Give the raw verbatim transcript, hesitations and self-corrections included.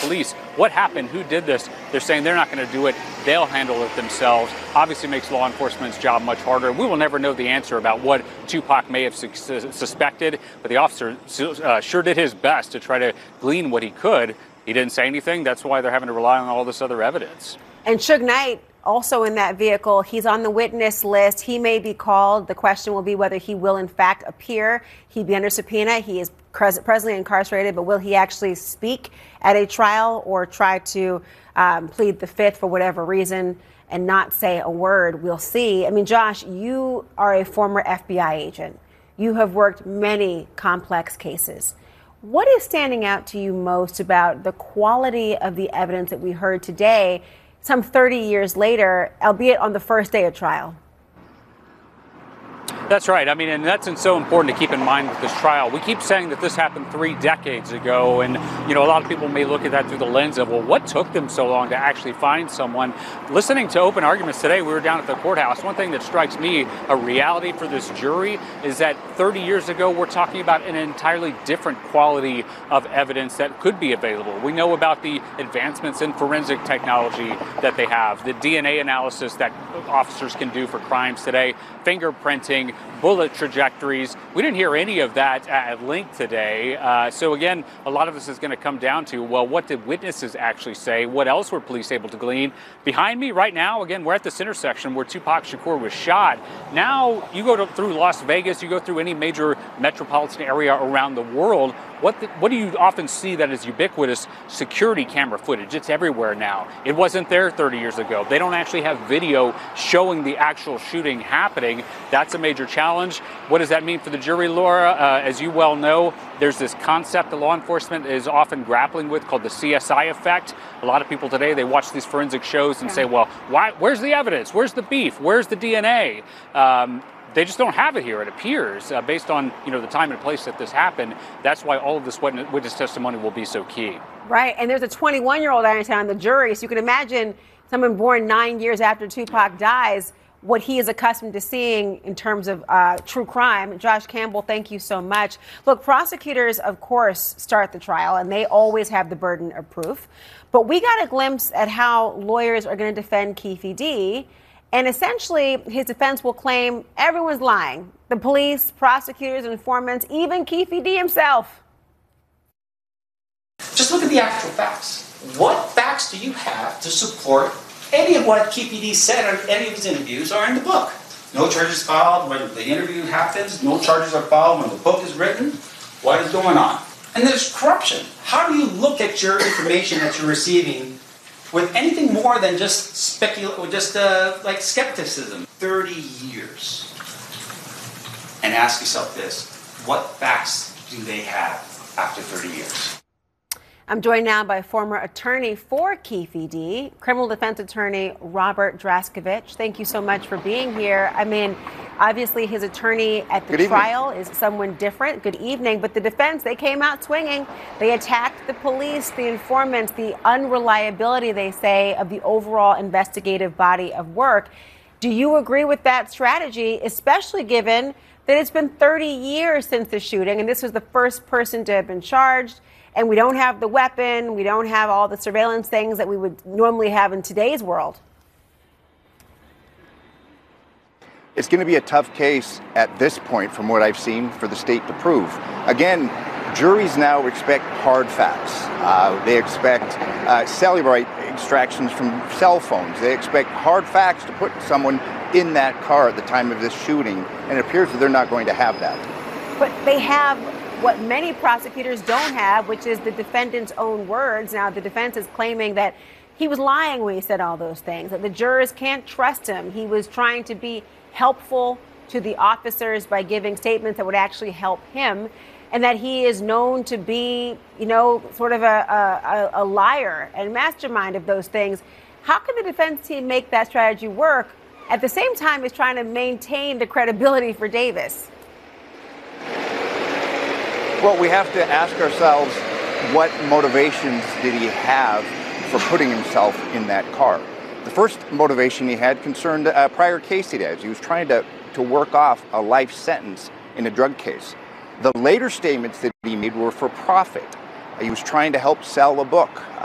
police, what happened, who did this? They're saying they're not going to do it. They'll handle it themselves. Obviously makes law enforcement's job much harder. We will never know the answer about what Tupac may have su- suspected, but the officer uh, sure did his best to try to glean what he could. He didn't say anything. That's why they're having to rely on all this other evidence. And Suge Knight, also in that vehicle, he's on the witness list. He may be called. The question will be whether he will, in fact, appear. He'd be under subpoena. He is pres- presently incarcerated, but will he actually speak at a trial or try to um, plead the fifth for whatever reason and not say a word? We'll see. I mean, Josh, you are a former F B I agent. You have worked many complex cases. What is standing out to you most about the quality of the evidence that we heard today, some thirty years later, albeit on the first day of trial? That's right. I mean, and that's so important to keep in mind with this trial. We keep saying that this happened three decades ago. And, you know, a lot of people may look at that through the lens of, well, what took them so long to actually find someone? Listening to open arguments today, we were down at the courthouse. One thing that strikes me, a reality for this jury, is that thirty years ago, we're talking about an entirely different quality of evidence that could be available. We know about the advancements in forensic technology that they have, the D N A analysis that officers can do for crimes today, fingerprinting, bullet trajectories. We didn't hear any of that at length today. Uh, so again, a lot of this is going to come down to, well, what did witnesses actually say? What else were police able to glean? Behind me right now, again, we're at this intersection where Tupac Shakur was shot. Now you go to, through Las Vegas, you go through any major metropolitan area around the world. What, the, what do you often see that is ubiquitous? Security camera footage. It's everywhere now. It wasn't there thirty years ago. They don't actually have video showing the actual shooting happening. That's a major challenge. What does that mean for the jury, Laura? Uh, as you well know, there's this concept that law enforcement is often grappling with called the C S I effect. A lot of people today, they watch these forensic shows and yeah. say, well, why, where's the evidence? Where's the beef? Where's the D N A? Um, They just don't have it here, it appears, uh, based on, you know, the time and place that this happened. That's why all of this witness testimony will be so key. Right, and there's a twenty-one-year-old out on the jury, so you can imagine someone born nine years after Tupac dies, what he is accustomed to seeing in terms of uh, true crime. Josh Campbell, thank you so much. Look, prosecutors, of course, start the trial, and they always have the burden of proof. But we got a glimpse at how lawyers are going to defend Keffe D. And essentially, his defense will claim everyone's lying. The police, prosecutors, informants, even Keffe D himself. Just look at the actual facts. What facts do you have to support any of what Keffe D said or any of his interviews are in the book? No charges filed when the interview happens. No charges are filed when the book is written. What is going on? And there's corruption. How do you look at your information that you're receiving with anything more than just specul, or just uh, like skepticism? Thirty years, and ask yourself this: what facts do they have after thirty years? I'm joined now by former attorney for Keffe D, criminal defense attorney Robert Draskevich. Thank you so much for being here. I mean, obviously his attorney at the trial is someone different. Good evening. But the defense, they came out swinging. They attacked the police, the informants, the unreliability, they say, of the overall investigative body of work. Do you agree with that strategy, especially given that it's been thirty years since the shooting, and this was the first person to have been charged? And we don't have the weapon, we don't have all the surveillance things that we would normally have in today's world. It's going to be a tough case at this point, from what I've seen, for the state to prove. Again, juries now expect hard facts. Uh, they expect uh, cellular extractions from cell phones. They expect hard facts to put someone in that car at the time of this shooting. And it appears that they're not going to have that. But they have what many prosecutors don't have, which is the defendant's own words. Now, the defense is claiming that he was lying when he said all those things, that the jurors can't trust him. He was trying to be helpful to the officers by giving statements that would actually help him, and that he is known to be, you know, sort of a, a, a liar and mastermind of those things. How can the defense team make that strategy work at the same time as trying to maintain the credibility for Davis? Well, we have to ask ourselves, what motivations did he have for putting himself in that car? The first motivation he had concerned a prior case he had. He was trying to, to work off a life sentence in a drug case. The later statements that he made were for profit. He was trying to help sell a book.